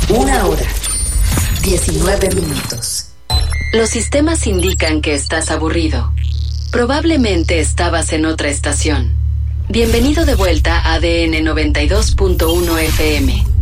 1 hora, 19 minutos. Los sistemas indican que estás aburrido. Probablemente estabas en otra estación. Bienvenido de vuelta a ADN 92.1 FM.